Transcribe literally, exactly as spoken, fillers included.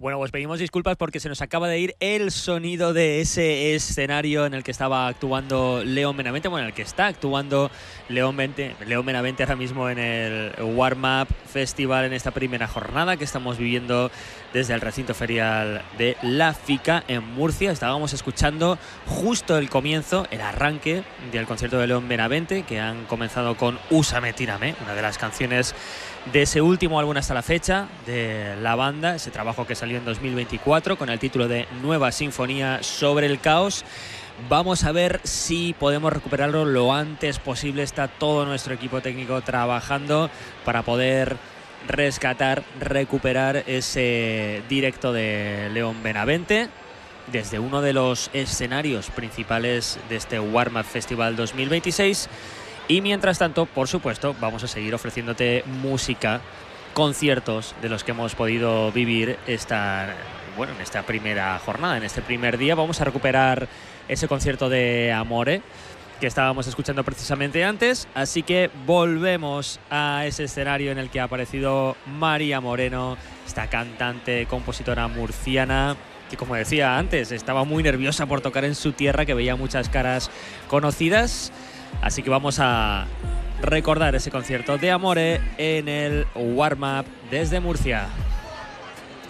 Bueno, pues pedimos disculpas porque se nos acaba de ir el sonido de ese escenario en el que estaba actuando León Benavente, bueno, en el que está actuando León, Benavente, León Benavente ahora mismo en el Warm Up Festival, en esta primera jornada que estamos viviendo desde el recinto ferial de La Fica en Murcia. Estábamos escuchando justo el comienzo, el arranque del concierto de León Benavente, que han comenzado con Úsame, tírame, una de las canciones de ese último álbum hasta la fecha de la banda, ese trabajo que salió en dos mil veinticuatro con el título de Nueva Sinfonía sobre el Caos. Vamos a ver si podemos recuperarlo lo antes posible. Está todo nuestro equipo técnico trabajando para poder rescatar, recuperar ese directo de León Benavente desde uno de los escenarios principales de este Warm Up Festival dos mil veintiséis. Y mientras tanto, por supuesto, vamos a seguir ofreciéndote música, conciertos de los que hemos podido vivir esta, bueno, en esta primera jornada, en este primer día. Vamos a recuperar ese concierto de Amore que estábamos escuchando precisamente antes. Así que volvemos a ese escenario en el que ha aparecido María Moreno, esta cantante, compositora murciana, que, como decía antes, estaba muy nerviosa por tocar en su tierra, que veía muchas caras conocidas. Así que vamos a recordar ese concierto de Amore en el Warm Up desde Murcia.